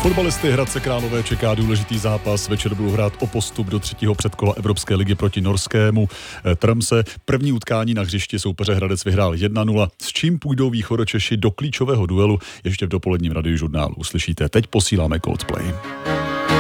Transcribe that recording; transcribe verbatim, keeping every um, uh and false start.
Fotbalisty Hradce Králové čeká důležitý zápas. Večer budou hrát o postup do třetího předkola Evropské ligy proti norskému Trmse. První utkání na hřišti soupeře Hradec vyhrál jedna nula, s čím půjdou Východočeši do klíčového duelu ještě v dopoledním radiožurnálu. Uslyšíte, teď posíláme Coldplay.